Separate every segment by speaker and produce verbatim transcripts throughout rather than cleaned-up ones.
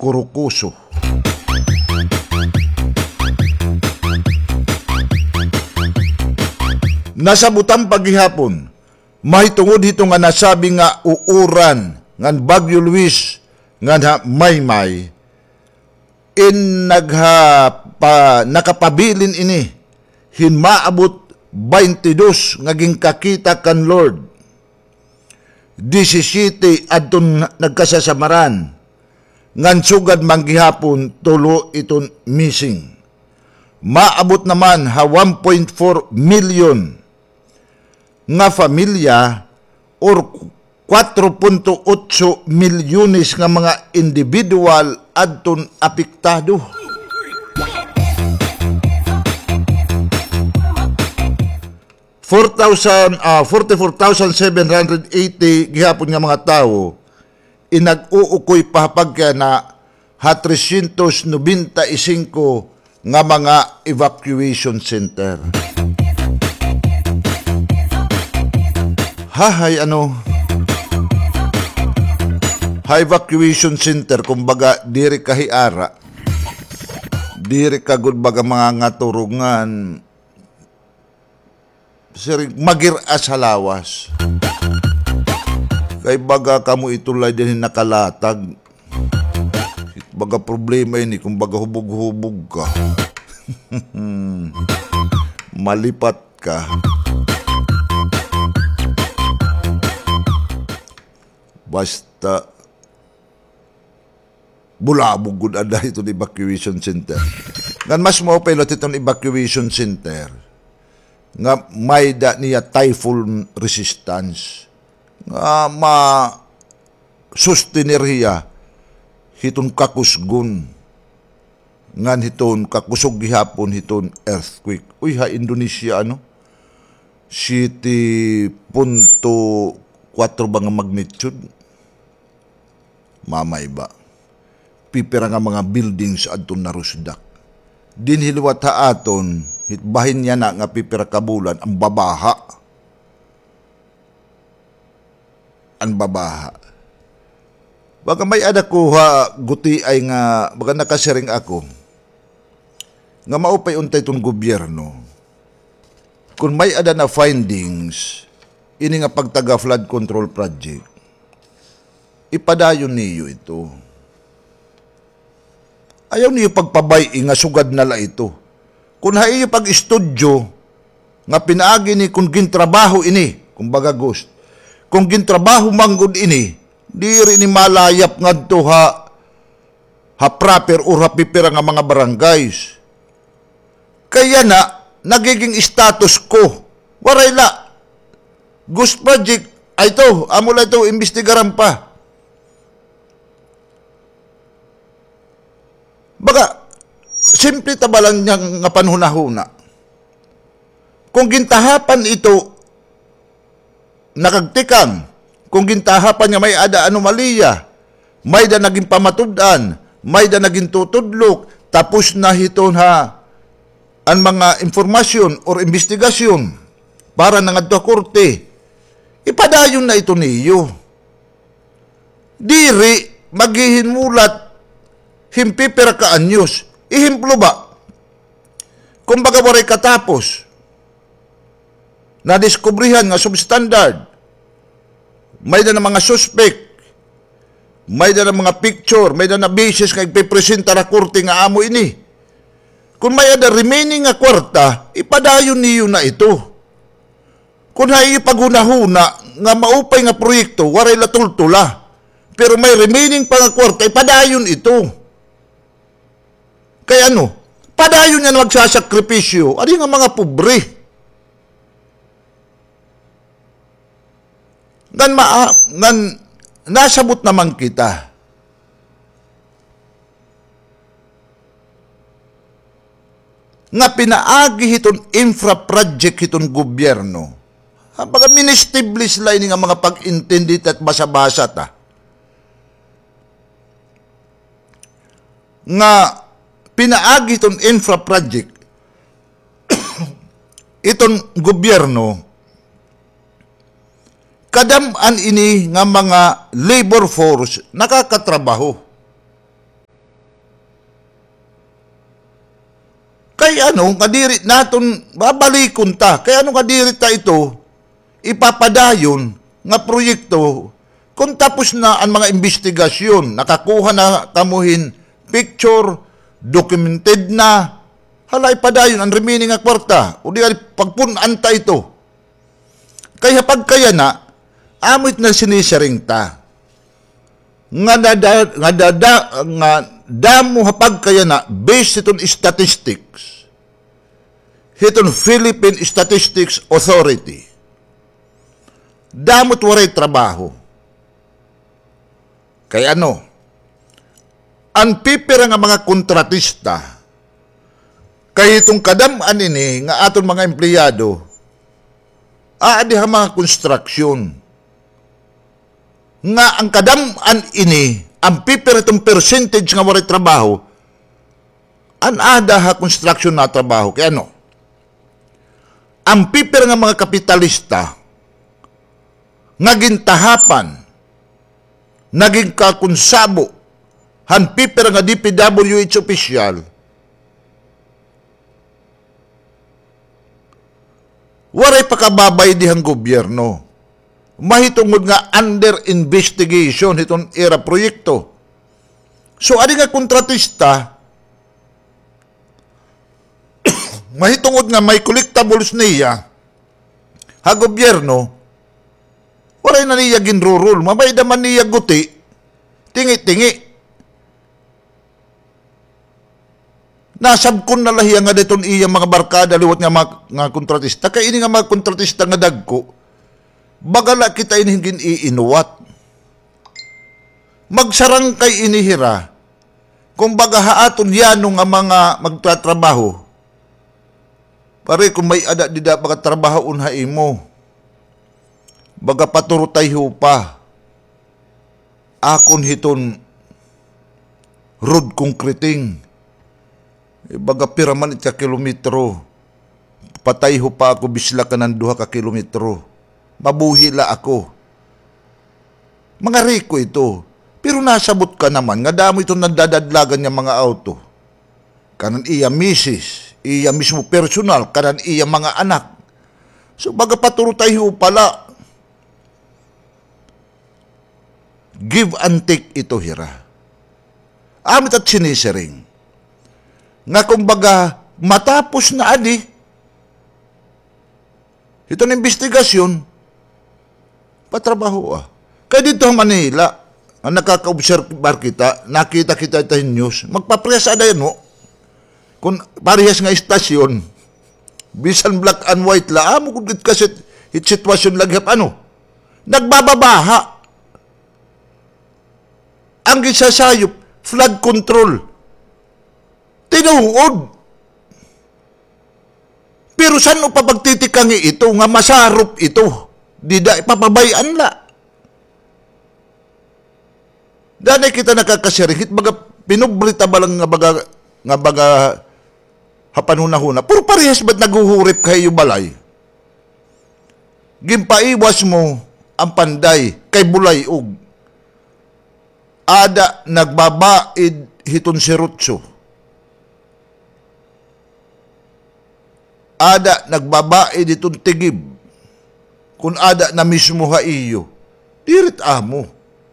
Speaker 1: Kurukuso. Nasabutan paghihapon, mahitungod hito nga nasabi nga uuran ngan Bagyo Luis nga ha Maymay in nagha pa, nakapabilin ini hinmaabot twenty-two ngaging kakita kan Lord. seventeen adton nagkasasamaran ngan sugad manggihapon tulo iton missing. Maabot naman ha one point four million nga familia or four point eight milyones nga mga individual adton apektado. four thousand, uh, forty-four thousand seven hundred eighty gihapon nga mga tao inag-uukoy pahapag kaya na ha three hundred ninety-five nga mga evacuation center. Hahay ano ha evacuation center kumbaga diri kahiara diri kagud baga mga ngaturungan sir magir-a sa lawas kay baga kamo itulay din nakalatag baga problema ini kung baga hubog-hubog ka malipat ka basta bulabog gud ada itong evacuation center. Ngan mas mo pilot itong evacuation center nga may da niya typhoon resistance nga ma susteneriya hiton kakusgon ngan hiton kakusog gihapon hiton earthquake. Uy ha Indonesia ano city punto four ba nga magnitude mamay ba pipira nga mga buildings adton narusdak din hilwat ha aton hitbahin niya na nga pipira kabulan ang babaha ang babaha baga may ada ko ha guti ay nga baga nakasiring ako nga maupay untay itong gobyerno kung may ada na findings ini nga pagtaga flood control project ipadayon niyo ito ayaw niyo pagpabay nga sugad nala ito kung haiyo pag-estudyo nga pinaagi ni kung gintrabaho ini kumbaga ghost kung gintrabaho manggod ini diri ni malayap ngadto ha ha proper or ha pipira nga mga barangays kaya na nagiging status quo waray la ghost project ay to amo la ito imbestigaran pa baga simple tabalang niya nga panhunahuna kung gintahapan ito nakagtikam kung gintahapan niya may ada anomalya may da naging pamatudan may da naging tutudlok tapos na hiton ha ang mga informasyon or investigasyon para nangadto korte ipadayon na ito niyo diri maghihinmulat himpipira ka anyos ihimplo ba kung baga waray katapos nadiskubrihan nga substandard may da na mga suspect may da na mga picture may da na basis nga ipipresenta na korte nga amo ini kung may ada remaining nga kwarta ipadayon niyo na ito kung hay paghunahuna nga maupay nga proyekto waray latultula pero may remaining pa nga kwarta ipadayon ito kaya ano padayon niya na magsasakripisyo ano nga mga pobre ngan ma ngan nasabot naman kita nga pinaagi hiton infra project hiton gobyerno baga ministiblis la ini nga mga pag-intindi at basa-basa ta nga pinaagi iton infra project iton gobyerno kadam-an ini nga mga labor force nakakatrabaho Kay ano, kadiri naton, babalikon ta. Kay ano kadiri ta ito, ipapadayon nga proyekto, kung tapos na ang mga investigasyon, nakakuha na kamuhin picture, documented na, halay padayon ang remaining nga kwarta, o di pagpunan ta ito. Kaya pagkaya na, amit na sinisaring ta. Nga dada, nga dada, nga damo hapag kaya na, based itong statistics, itong Philippine Statistics Authority, damot waray trabaho. Kaya ano, ang pipira nga mga kontratista, kaya itong kadamaan ini nga aton mga empleyado, aadi ha mga construction, nga ang kadamaan ini, ang pipira itong percentage nga waray trabaho, an ada ha construction na trabaho. Kaya ano, ang pipira nga mga kapitalista, naging tahapan, naging kakonsabo, han pipira nga D P W H official, waray pakababay dihang gobyerno. Mahitungod nga under investigation itong era proyekto. So, adi nga kontratista, mahitungod nga may collectables niya, ha gobyerno, waray na niya ginrurul, mabay naman niya guti, tingi-tingi. Nasabkon na lahiya nga deton iya mga barkada liwat nga mga, nga kontratista. Kaya ini nga mga kontratista nga dagko, bagala kita inihingin iinuwat. Magsarang kay inihira, kung baga haaton yano nga mga magtatrabaho, pare kung may ada di da baga trabaho unhay mo, baga paturutay pa, akon hiton road concreting, baga piraman ita kilometro, patay ho pa ako bisla ka ng duha ka kilometro, mabuhila ako. Mga riko ito. Pero nasabot ka naman, nga damo ito nadadadlagan niya mga auto. Kanan iya misis, iya mismo personal, kanan iya mga anak. So baga paturutay ho pala, give and take ito hira. Amit at sinisering. Nga kumbaga, matapos na adi, ito na investigasyon, patrabaho ah. Kaya dito ang Manila, ang nakaka-observe kita, nakita kita ito yung news, magpapresa ada yan mo. Kung parehas nga istasyon, bisan black and white la, amo kung kasi hit sitwasyon laghap ano, nagbababaha. Ang gisasayop, flood control. Tinuod. Pero saan o papagtitikangi ito, nga masarop ito? Di da ipapabayan la. Dahil kita nakakasirihit, baga pinubrita ba lang nga baga, nga baga hapanunahuna. Puro parehas ba't naguhurip kayo balay? Gimpaiwas mo ang panday kay bulay og. Ada nagbabaid hiton sirutso. Ada nagbabaid hiton tigib. Kung ada na mismo ha iyo, dirit amo.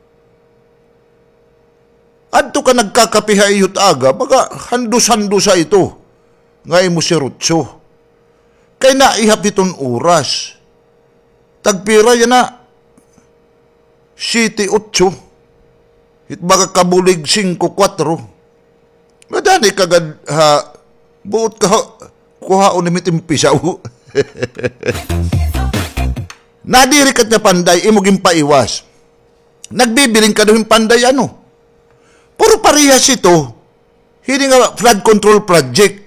Speaker 1: Adto ka nagkakapiha iyot aga, baga handus-handusa ito. Ngay mo si Rutso. Kay naihap itong oras. Tagpira yan na. City otso. It baga kabulig singko kwatro. Madani kagad ha, buot ka ha, kuha o nimitim pisaw. Nadirikat na panday, imuging paiwas. Nagbibiling ka doon panday ano. Puro parehas ito, hindi nga flood control project.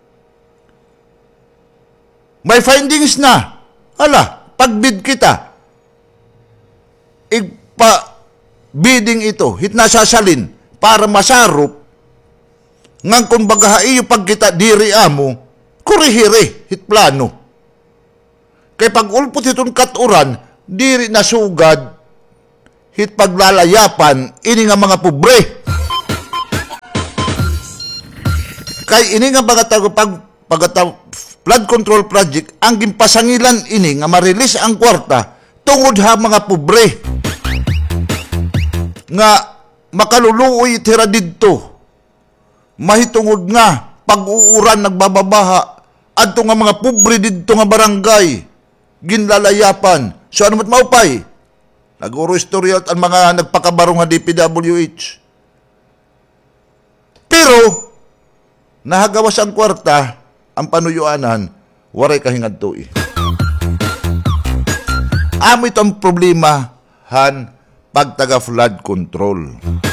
Speaker 1: May findings na. Hala, pagbid kita, igpa-bidding ito, hit nasasalin, para masarop, ngang kumbaga iyo pagkita diri amo, kurihiri, hit plano. Kaya pag ulpot itong katuran, diri nasugad, hit paglalayapan, ini nga mga pobre. Kay ini nga mga tago, pag pagata flood control project ang gimpasangilan ini nga ma-release ang kwarta tungod ha mga pobre nga makaluluoy tira didto mahitungod nga pag-uuran nagbababaha adto nga mga pobre didto nga barangay ginlalayapan. So ano mat maupay? Naguro istorya ang mga nagpakabarong nga D P W H. Pero nahagawas ang kwarta ang panuyuanan waray kahingad to eh. Amo itong problema han pagtaga flood control.